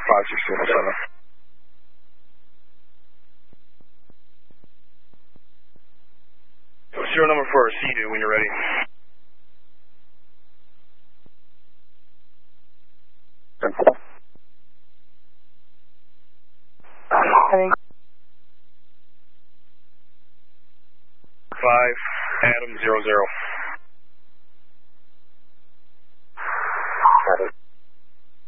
56207. Serial number for Sea-Doo when you're ready. Heading. 5 Adam 00.